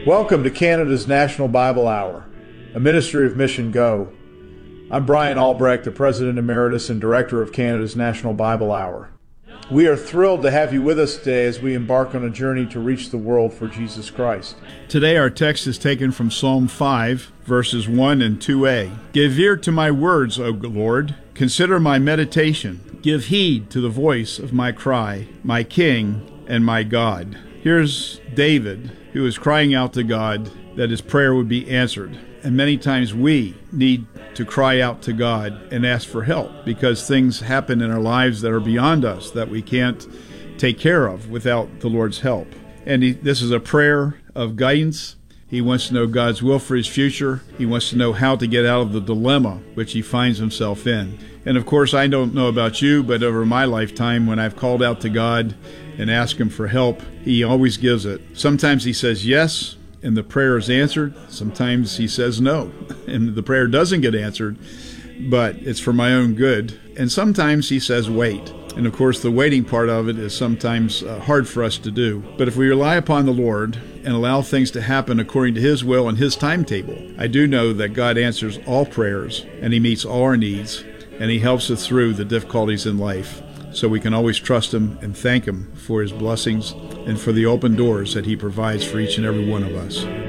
Welcome to Canada's National Bible Hour, a ministry of Mission Go. I'm Brian Albrecht, the President Emeritus and Director of Canada's National Bible Hour. We are thrilled to have you with us today as we embark on a journey to reach the world for Jesus Christ. Today our text is taken from Psalm 5, verses 1 and 2a. Give ear to my words, O Lord. Consider my meditation. Give heed to the voice of my cry, my King and my God. Here's David, who is crying out to God that his prayer would be answered. And many times we need to cry out to God and ask for help because things happen in our lives that are beyond us that we can't take care of without the Lord's help. And this is a prayer of guidance. He wants to know God's will for his future. He wants to know how to get out of the dilemma which he finds himself in. And of course, I don't know about you, but over my lifetime, when I've called out to God and asked him for help, he always gives it. Sometimes he says yes, and the prayer is answered. Sometimes he says no, and the prayer doesn't get answered, but it's for my own good. And sometimes he says wait. And of course, the waiting part of it is sometimes hard for us to do. But if we rely upon the Lord and allow things to happen according to his will and his timetable, I do know that God answers all prayers, and he meets all our needs, and he helps us through the difficulties in life. So we can always trust him and thank him for his blessings and for the open doors that he provides for each and every one of us.